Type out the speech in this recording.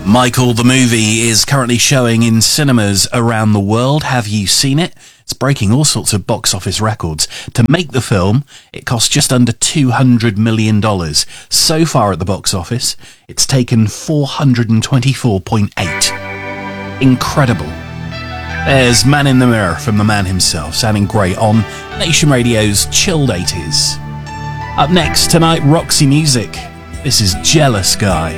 Michael the movie is currently showing in cinemas around the world. Have you seen it? It's breaking all sorts of box office records. To make the film, it cost just under $200 million. So far at the box office, it's taken 424.8. Incredible. There's Man in the Mirror from the man himself, sounding great on Nation Radio's Chilled 80s. Up next tonight, Roxy Music. This is Jealous Guy.